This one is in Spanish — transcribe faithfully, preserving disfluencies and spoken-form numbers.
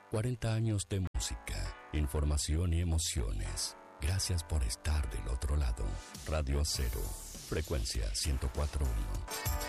cuarenta años de música, información y emociones. Gracias por estar del otro lado. Radio Cero, frecuencia ciento cuatro punto uno.